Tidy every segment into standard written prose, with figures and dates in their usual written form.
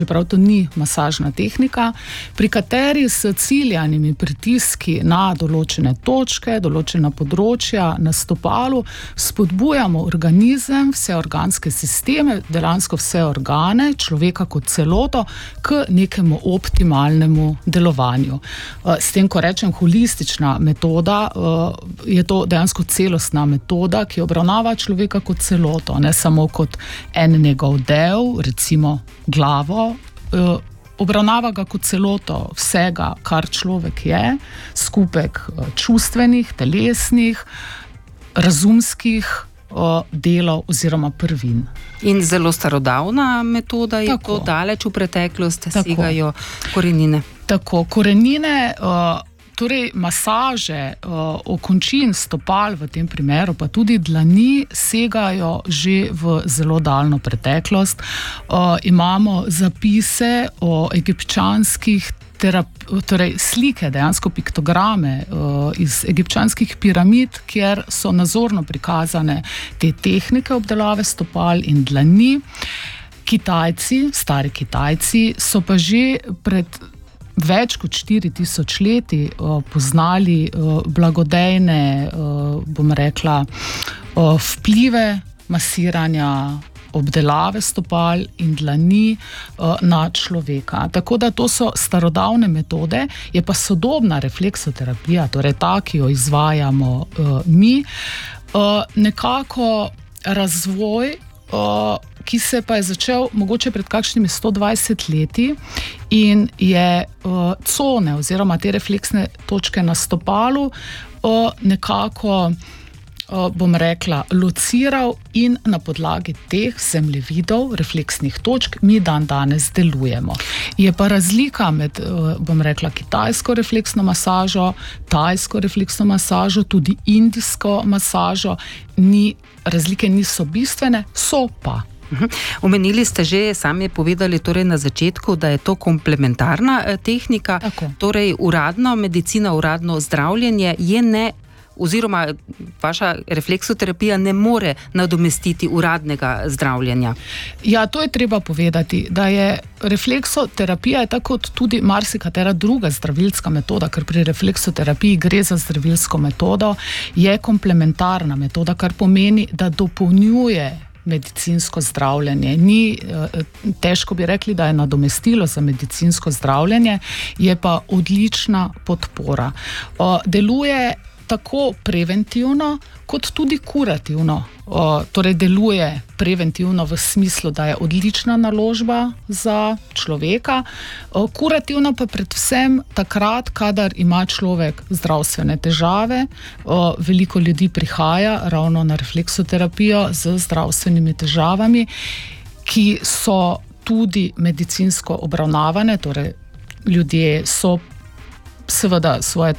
čeprav to ni masažna tehnika, pri kateri s ciljanimi pritiski na določene točke, določena področja na stopalu spodbujamo organizem, vse organske sisteme, dejansko vse organe človeka kot celoto k nekemu optimalnemu delovanju. S tem, ko rečem holistična metoda, je to dejansko celostna metoda, ki obravnava človeka kot celoto, ne samo kot en njegov del, recimo glavo, obravnava ga kot celoto vsega, kar človek je, skupek čustvenih, telesnih, razumskih delov oziroma prvin. In zelo starodavna metoda je to, daleč v preteklost segajo korenine. Tako, korenine, torej masaže okončin stopal v tem primeru, pa tudi dlani segajo že v zelo daljno preteklost. Imamo zapise o egipčanskih torej slike, dejansko piktograme iz egipčanskih piramid, kjer so nazorno prikazane te tehnike obdelave stopal in dlani. Kitajci, stari Kitajci, so pa že pred več kot 4000 leti poznali blagodejne, bom rekla, vplive masiranja, obdelave stopal in dlani na človeka. Tako da to so starodavne metode, je pa sodobna refleksoterapija, torej ta, ki jo izvajamo mi, nekako razvoj, ki se pa je začel mogoče pred kakšnimi 120 leti in je cone oziroma te refleksne točke na stopalu nekako, bom rekla, lociral in na podlagi teh zemljevidov, refleksnih točk, mi danes delujemo. Je pa razlika med, bom rekla, kitajsko refleksno masažo, tajsko refleksno masažo, tudi indijsko masažo, razlike niso bistvene, so pa. Omenili ste že, sami povedali torej na začetku, da je to komplementarna tehnika. Tako. Torej uradna medicina, uradno zdravljenje je oziroma vaša refleksoterapija ne more nadomestiti uradnega zdravljenja. Ja, to je treba povedati, da je refleksoterapija tako kot tudi marsikatera druga zdravilska metoda, ker pri refleksoterapiji gre za zdravilsko metodo, je komplementarna metoda, kar pomeni, da dopolnjuje medicinsko zdravljenje. Težko bi rekli, da je nadomestilo za medicinsko zdravljenje, je pa odlična podpora. Deluje tako preventivno, kot tudi kurativno. Torej deluje preventivno v smislu, da je odlična naložba za človeka, kurativno pa predvsem takrat, kadar ima človek zdravstvene težave. Veliko ljudi prihaja ravno na refleksoterapijo z zdravstvenimi težavami, ki so tudi medicinsko obravnavane, torej ljudje so seveda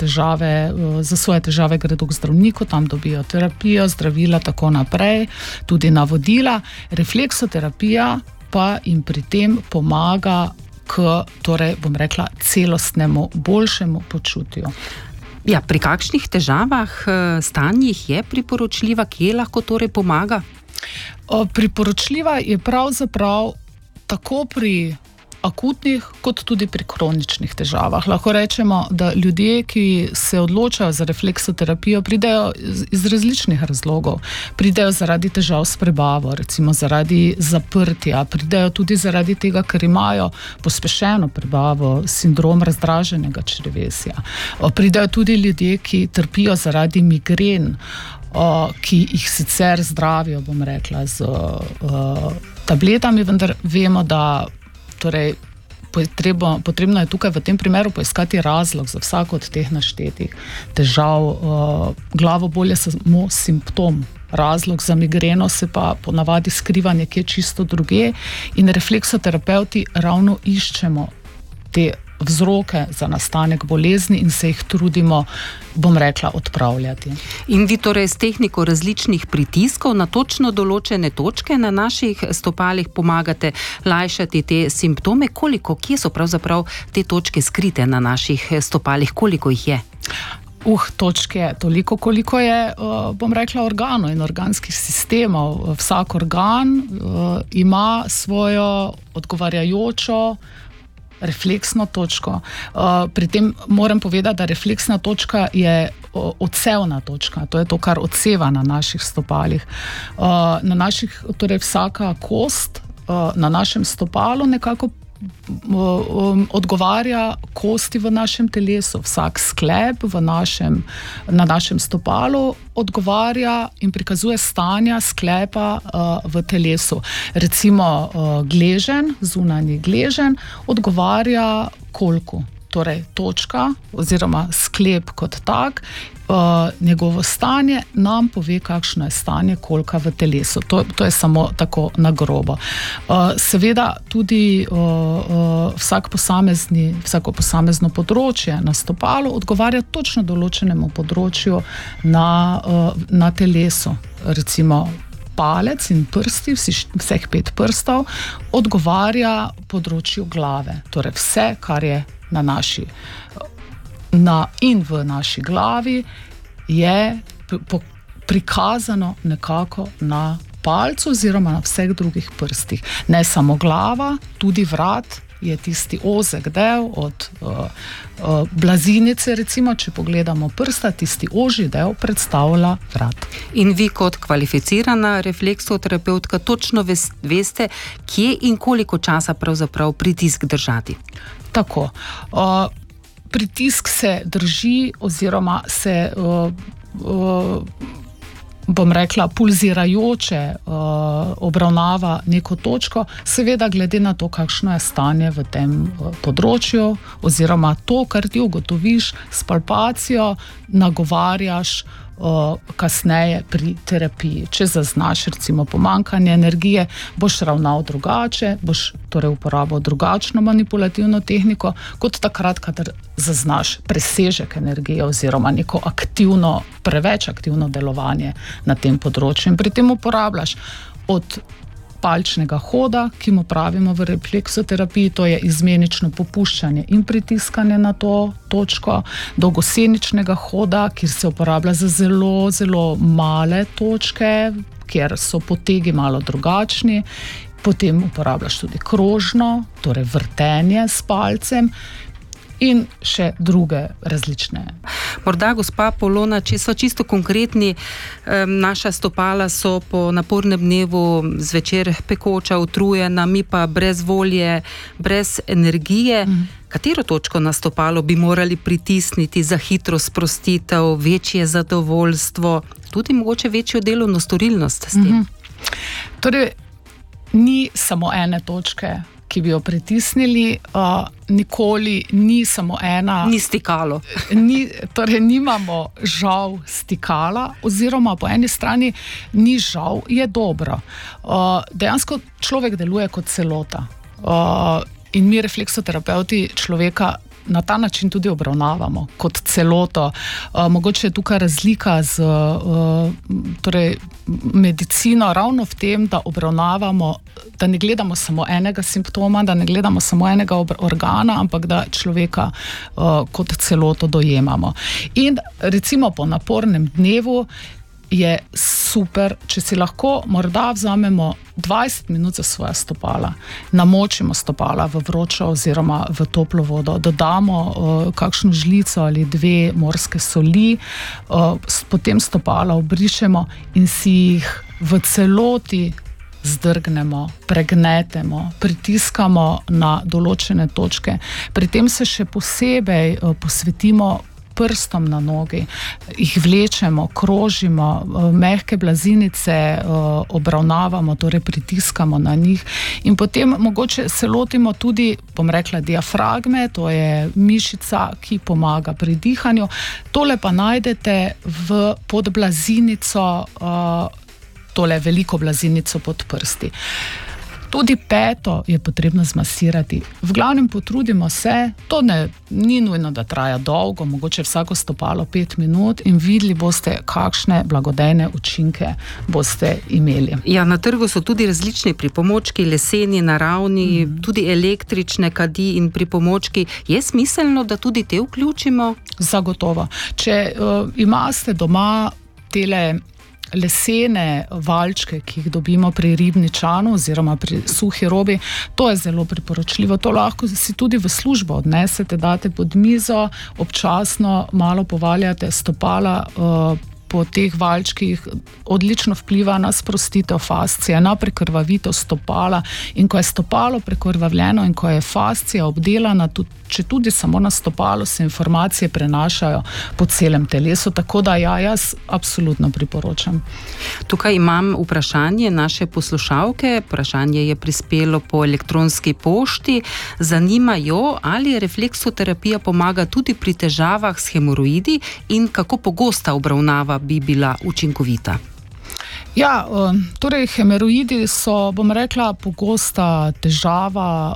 za svoje težave gredo k zdravniku, tam dobijo terapijo, zdravila, tako naprej, tudi navodila. Refleksoterapija pa jim pri tem pomaga k, torej, bom rekla, celostnemu, boljšemu počutju. Ja, pri kakšnih težavah, stanjih je priporočljiva, kje lahko torej pomaga? Priporočljiva je pravzaprav tako pri akutnih, kot tudi pri kroničnih težavah. Lahko rečemo, da ljudje, ki se odločajo za refleksoterapijo, pridejo iz različnih razlogov. Pridejo zaradi težav s prebavo, recimo zaradi zaprtja, pridejo tudi zaradi tega, ker imajo pospešeno prebavo, sindrom razdraženega črevesja. Pridejo tudi ljudje, ki trpijo zaradi migren, ki jih sicer zdravijo, bom rekla, z tabletami, vendar vemo, da torej, potrebno je tukaj v tem primeru poiskati razlog za vsako od teh naštetih težav. Glavobolje je samo simptom. Razlog za migreno se pa ponavadi skriva nekje čisto drugje in refleksoterapevti ravno iščemo te vzroke za nastanek bolezni in se jih trudimo, bom rekla, odpravljati. In vi torej s tehniko različnih pritiskov na točno določene točke na naših stopalih pomagate lajšati te simptome? Kje so pravzaprav te točke skrite na naših stopalih? Koliko jih je? Točk je toliko, koliko je, bom rekla, organov in organskih sistemov. Vsak organ ima svojo odgovarjajočo refleksno točko. Pri tem moram povedati, da refleksna točka je odsevna točka. To je to, kar odseva na naših stopalih. Torej vsaka kost na našem stopalu nekako odgovarja kosti v našem telesu. Vsak sklep na našem stopalu odgovarja in prikazuje stanja sklepa v telesu. Recimo gleženj, zunanji gleženj odgovarja kolku. Torej točka oziroma sklep kot tak, njegovo stanje nam pove, kakšno je stanje kolka v telesu. To je samo tako na grobo. Seveda tudi vsako posamezno področje na stopalu odgovarja točno določenemu področju na telesu. Recimo palec in prsti, vseh 5 prstov, odgovarja področju glave. Torej vse, kar je in v naši glavi, je prikazano nekako na palcu oziroma na vseh drugih prstih. Ne samo glava, tudi vrat je tisti ozek del od blazinice, recimo, če pogledamo prsta, tisti ožji del predstavlja vrat. In vi kot kvalificirana refleksoterapeutka točno veste, kje in koliko časa pravzaprav pritisk držati? Tako. Pritisk se drži oziroma se bom rekla, pulzirajoče obravnava neko točko, seveda glede na to, kakšno je stanje v tem področju, oziroma to, kar ti ugotoviš s palpacijo, nagovarjaš kasneje pri terapiji. Če zaznaš recimo pomanjkanje energije, boš ravnal drugače, boš torej uporabil drugačno manipulativno tehniko, kot takrat, kadar zaznaš presežek energije oziroma neko preveč aktivno delovanje na tem področju. In pri tem uporabljaš od palčnega hoda, ki mu pravimo v refleksoterapiji, to je izmenično popuščanje in pritiskanje na to točko, dolgoseničnega hoda, kjer se uporablja za zelo, zelo male točke, kjer so potegi malo drugačni. Potem uporabljaš tudi krožno, torej vrtenje s palcem, in še druge različne. Morda, gospa Polona, če so čisto konkretni, naša stopala so po napornem dnevu zvečer pekoča, utrujena, mi pa brez volje, brez energije. Katero točko na stopalo bi morali pritisniti za hitro sprostitev, večje zadovoljstvo, tudi mogoče večjo delovno storilnost s tem? Torej, ni samo ene točke, ki bi jo pritisnili, nikoli ni samo ena. Ni stikalo. Torej, nimamo žal stikala, oziroma po eni strani ni žal, je dobro. Dejansko človek deluje kot celota. In mi refleksoterapeuti človeka na ta način tudi obravnavamo kot celoto. Mogoče je tukaj razlika z medicino ravno v tem, da obravnavamo, da ne gledamo samo enega simptoma, da ne gledamo samo enega organa, ampak da človeka kot celoto dojemamo. In recimo po napornem dnevu je super, če si lahko morda vzamemo 20 minut za svoja stopala, namočimo stopala v vročo oziroma v toplo vodo, dodamo kakšno žlico ali 2 morske soli, potem stopala obrišemo in si jih v celoti zdrgnemo, pregnetemo, pritiskamo na določene točke. Pri tem se še posebej posvetimo prstom na nogi, jih vlečemo, krožimo, mehke blazinice obravnavamo, torej pritiskamo na njih in potem mogoče se lotimo tudi, bom rekla, diafragme, to je mišica, ki pomaga pri dihanju. Tole pa najdete pod blazinico, tole veliko blazinico pod prsti. Tudi peto je potrebno zmasirati. V glavnem potrudimo se, to ni nujno, da traja dolgo, mogoče vsako stopalo 5 minut in videli boste, kakšne blagodejne učinke boste imeli. Ja, na trgu so tudi različni pripomočki, leseni, naravni, tudi električne kadi in pripomočki. Je smiselno, da tudi te vključimo? Zagotovo. Če imate doma tele lesene valčke, ki jih dobimo pri ribničanu oziroma pri suhi robi, to je zelo priporočljivo. To lahko si tudi v službo odnesete, date pod mizo, občasno malo povaljate stopala po teh valčkih, odlično vpliva na sprostitev fascije, na prekrvavitev stopala, in ko je stopalo prekrvavljeno in ko je fascija obdelana, če tudi samo na stopalu, se informacije prenašajo po celem telesu, tako da jaz absolutno priporočam. Tukaj imam vprašanje naše poslušalke, vprašanje je prispelo po elektronski pošti, zanima jo, ali refleksoterapija pomaga tudi pri težavah s hemoroidi in kako pogosta obravnava bi bila učinkovita. Ja, torej hemoroidi so, bom rekla, pogosta težava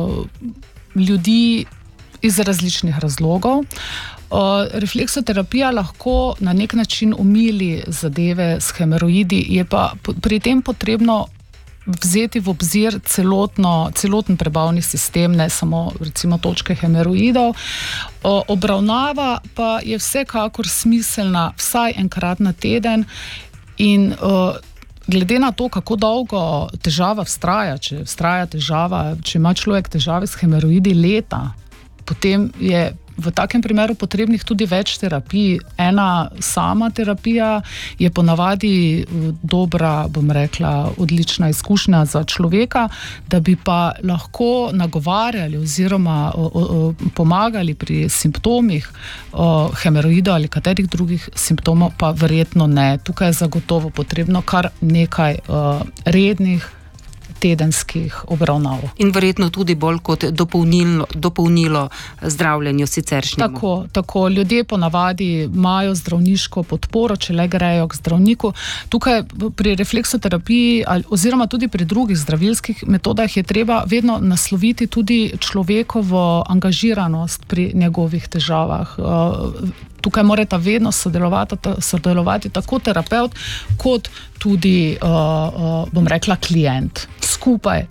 ljudi iz različnih razlogov. Refleksoterapija lahko na nek način omili zadeve s hemoroidi, je pa pri tem potrebno vzeti v obzir celoten prebavni sistem, ne samo recimo točke hemoroidov. Obravnava pa je vsekakor smiselna vsaj enkrat na teden in glede na to, kako dolgo težava vztraja, če vztraja težava, če ima človek težave s hemoroidi leta, potem je v takem primeru potrebnih tudi več terapij. Ena sama terapija je ponavadi dobra, bom rekla, odlična izkušnja za človeka, da bi pa lahko nagovarjali oziroma pomagali pri simptomih hemoroidov ali katerih drugih simptomov, pa verjetno ne. Tukaj je zagotovo potrebno kar nekaj rednih tedenskih obravnav. In verjetno tudi bolj kot dopolnilo zdravljenju siceršnjemu. Tako. Ljudje ponavadi imajo zdravniško podporo, če le grejo k zdravniku. Tukaj pri refleksoterapiji oziroma tudi pri drugih zdravilskih metodah je treba vedno nasloviti tudi človekovo angažiranost pri njegovih težavah. Tukaj morata vedno sodelovati tako terapevt kot tudi, bom rekla, klient. Skupaj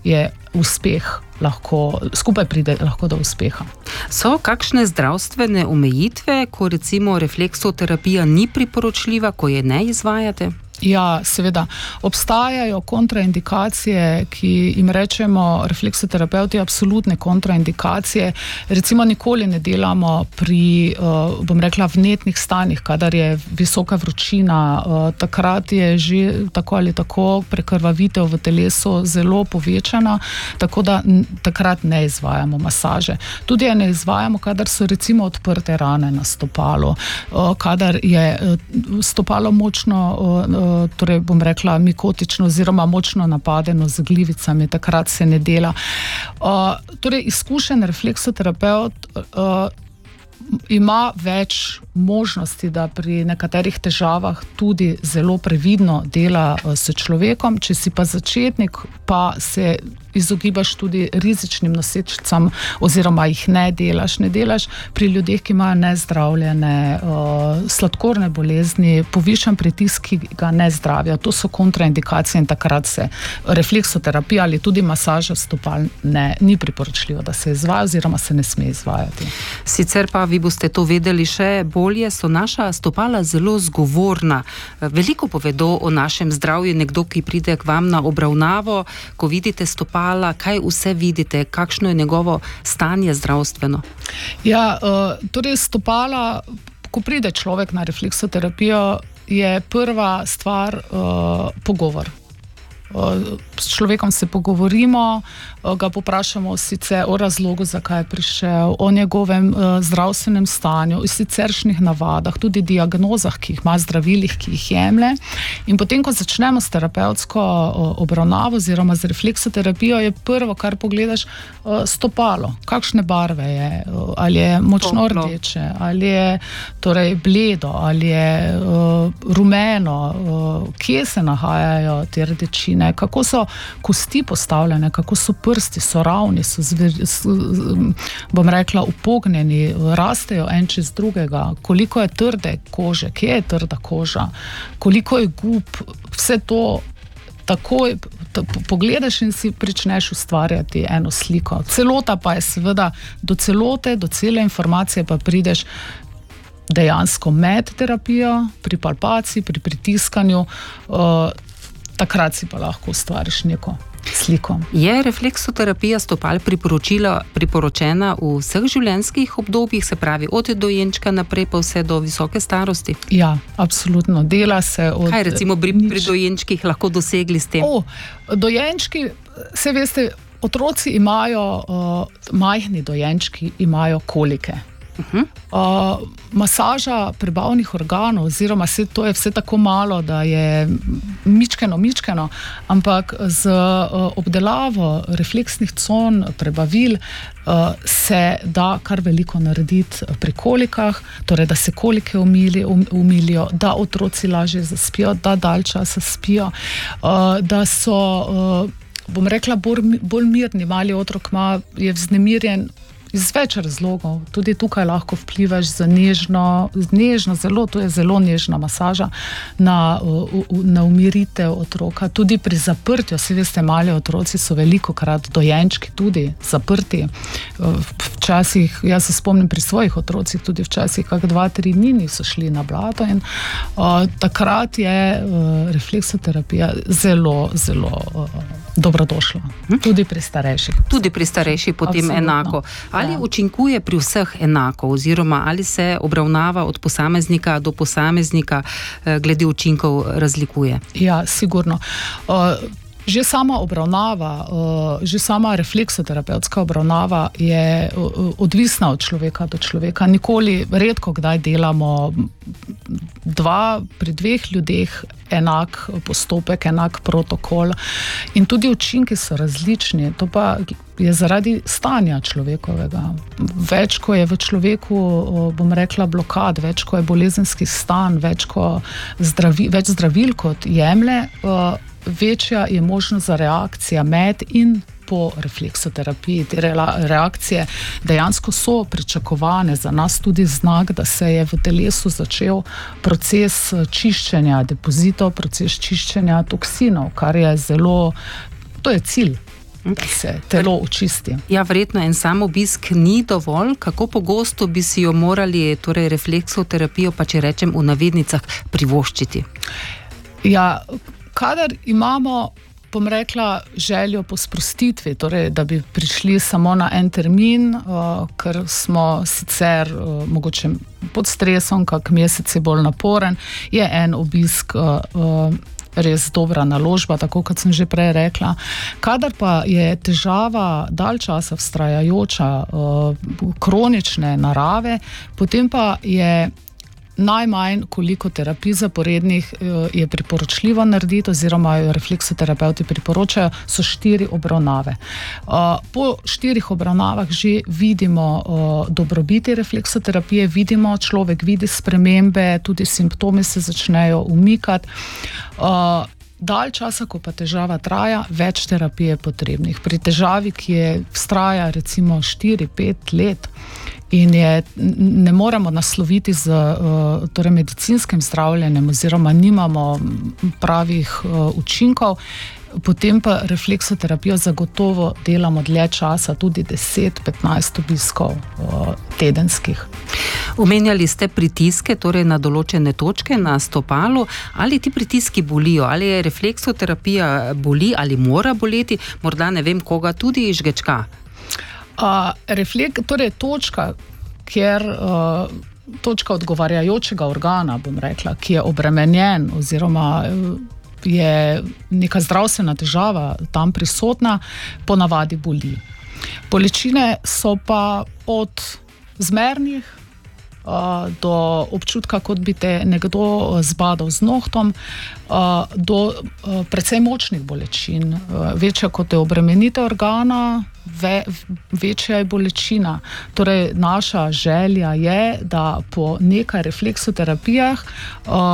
pride lahko do uspeha. So kakšne zdravstvene omejitve, ko recimo refleksoterapija ni priporočljiva, ko je ne izvajate? Ja, seveda. Obstajajo kontraindikacije, ki jim rečemo refleksoterapevti absolutne kontraindikacije. Recimo nikoli ne delamo pri, bom rekla, vnetnih stanjih, kadar je visoka vročina, takrat je že tako ali tako prekrvavitev v telesu zelo povečana, tako da takrat ne izvajamo masaže. Tudi ne izvajamo, kadar so recimo odprte rane na stopalu, kadar je stopalo močno torej bom rekla mikotično oziroma močno napadeno z gljivicami, takrat se ne dela. Torej izkušen refleksoterapevt ima več možnosti, da pri nekaterih težavah tudi zelo previdno dela s človekom. Če si pa začetnik, pa se izogibaš tudi rizičnim nosečicam oziroma jih ne delaš pri ljudeh, ki imajo nezdravljene sladkorne bolezni, povišan pritisk, ki ga ne zdravijo. To so kontraindikacije in takrat se refleksoterapija ali tudi masaža stopal ni priporočljivo, da se izvaja oziroma se ne sme izvajati. Sicer pa vi boste to vedeli še bolje, so naša stopala zelo zgovorna. Veliko povedo o našem zdravju. Nekdo, ki pride k vam na obravnavo, ko vidite stopala, kaj vse vidite, kakšno je njegovo stanje zdravstveno? Ja, torej stopala, ko pride človek na refleksoterapijo, je prva stvar pogovor. S človekom se pogovorimo, ga poprašamo sicer o razlogu, zakaj je prišel, o njegovem zdravstvenem stanju, o siceršnjih navadah, tudi diagnozah, ki jih ima, zdravilih, ki jih jemlje. In potem, ko začnemo s terapevtsko obravnavo oziroma z refleksoterapijo, je prvo, kar pogledaš, stopalo. Kakšne barve je, ali je močno rdeče, ali je torej bledo, ali je rumeno, kje se nahajajo te rdečine. ne, kako so kosti postavljene, kako so prsti, so ravni, bom rekla, upognjeni, rastejo en čez drugega, koliko je trde kože, kje je trda koža, koliko je gub, vse to takoj pogledaš in si pričneš ustvarjati eno sliko. Celota pa je seveda do celote, do cele informacije pa prideš dejansko med terapijo, pri palpaciji, pri pritiskanju, takrat si pa lahko ustvariš neko sliko. Je refleksoterapija stopal priporočena v vseh življenjskih obdobjih, se pravi od dojenčka naprej pa vse do visoke starosti? Ja, absolutno. Dela se od... Kaj recimo pri dojenčkih lahko dosegli s tem? Dojenčki, se veste, otroci imajo, majhni dojenčki imajo kolike. Masaža prebavnih organov, oziroma to je vse tako malo, da je mičkeno, ampak z obdelavo refleksnih con, prebavil se da kar veliko narediti pri kolikah, torej da se kolike umilijo, da otroci lažje zaspijo, da dalj časa spijo, da so, bom rekla, bolj mirni. Mali otrok je vznemirjen iz več razlogov. Tudi tukaj lahko vplivaš z nežno, to je zelo nežna masaža na umiritev otroka. Tudi pri zaprtju, se veste, mali otroci so velikokrat dojenčki tudi zaprti. Včasih, jaz se spomnim pri svojih otrocih, tudi včasih kak 2-3 dni niso šli na blato in takrat je refleksoterapija zelo dobrodošla. Tudi pri starejših. Tudi pri starejših potem absolutno. Enako. Ali učinkuje pri vseh enako, oziroma ali se obravnava od posameznika do posameznika glede učinkov razlikuje? Ja, sigurno. Že sama obravnava, že sama refleksoterapevtska obravnava je odvisna od človeka do človeka. Redko kdaj delamo pri 2 ljudeh enak postopek, enak protokol in tudi učinki so različni. To pa je zaradi stanja človekovega. Več, ko je v človeku, bom rekla, blokad, več, ko je bolezenski stan, več zdravil kot jemlje, večja je možnost za reakcija med in po refleksoterapiji. Te reakcije dejansko so pričakovane, za nas tudi znak, da se je v telesu začel proces čiščenja depozitov, proces čiščenja toksinov, kar je to je cilj, da se telo očisti. Ja, verjetno en sam obisk ni dovolj. Kako pogosto bi si jo morali, torej refleksoterapijo, pa če rečem v navednicah, privoščiti? Ja, kadar imamo, bom rekla, željo po sprostitvi, torej, da bi prišli samo na en termin, ker smo sicer mogoče pod stresom, kak mesec je bolj naporen, je en obisk res dobra naložba, tako kot sem že prej rekla. Kadar pa je težava dalj časa vztrajajoča, kronične narave, potem pa je najmanj, koliko terapij zaporednih je priporočljivo narediti, oziroma jo refleksoterapevti priporočajo, so 4 obravnave. Po 4 obravnavah že vidimo dobrobiti refleksoterapije, človek vidi spremembe, tudi simptomi se začnejo umikati. Dalj časa, ko pa težava traja, več terapije potrebnih. Pri težavi, ki vztraja recimo 4-5 let in ne moremo nasloviti z medicinskim zdravljenjem oziroma nimamo pravih učinkov, potem pa refleksoterapijo zagotovo delamo dlje časa, tudi 10-15 obiskov tedenskih. Omenjali ste pritiske, torej na določene točke na stopalu. Ali ti pritiski bolijo? Ali je refleksoterapija boli ali mora boleti? Morda ne vem, koga tudi žgečka? Torej točka, točka odgovarjajočega organa, bom rekla, ki je obremenjen oziroma je neka zdravstvena težava tam prisotna, ponavadi boli. Bolečine so pa od zmernih do občutka, kot bi te nekdo zbadal z nohtom, do precej močnih bolečin. Večja kot je obremenitev organa, večja je bolečina. Torej, naša želja je, da po nekaj refleksoterapijah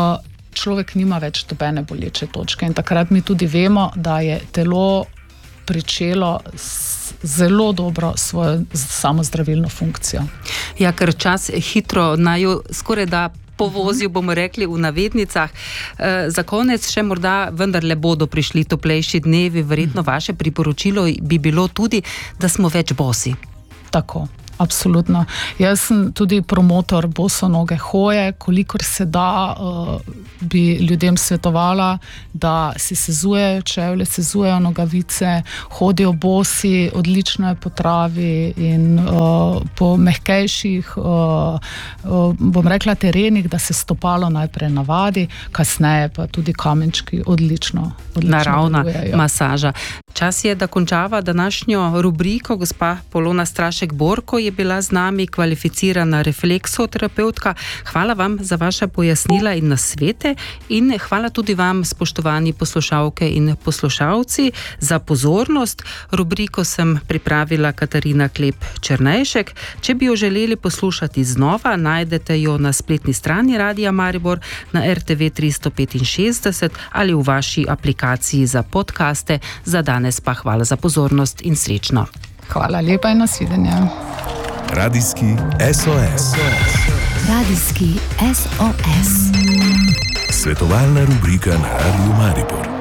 človek nima več dobene boleče točke in takrat mi tudi vemo, da je telo pričelo zelo dobro svojo samozdravilno funkcijo. Ja, ker čas hitro naju skoraj da povozil, bomo rekli v navednicah. Za konec še morda vendarle bodo prišli toplejši dnevi, verjetno vaše priporočilo bi bilo tudi, da smo več bosi. Tako. Absolutno. Jaz sem tudi promotor bosonoge hoje, kolikor se da, bi ljudem svetovala, da si sezujejo čevlje, sezujejo nogavice, hodijo bosi, odlično je po travi in po mehkejših, bom rekla, terenih, da se stopalo najprej navadi, kasneje pa tudi kamenčki odlično naravna delujejo. Masaža. Čas je, da končava današnjo rubriko. Gospa Polona Strašek-Borko je bila z nami, kvalificirana refleksoterapeutka. Hvala vam za vaša pojasnila in nasvete in hvala tudi vam, spoštovani poslušalke in poslušalci, za pozornost. Rubriko sem pripravila Katarina Klep-Černejšek. Če bi jo želeli poslušati znova, najdete jo na spletni strani Radia Maribor, na RTV 365 ali v vaši aplikaciji za podcaste. Za danes pa hvala za pozornost in srečno. Hvala lepa in nasvidenje. Radijski SOS. Radijski SOS. Svetovalna rubrika na Radiu Maribor.